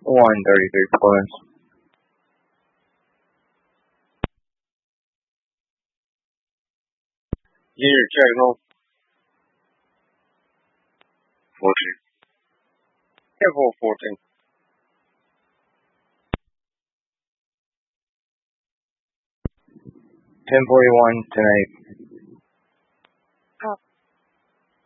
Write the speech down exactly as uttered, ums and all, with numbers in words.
one thirty-three plus. Junior, check home. fourteen. Careful, fourteen. ten forty-one tonight.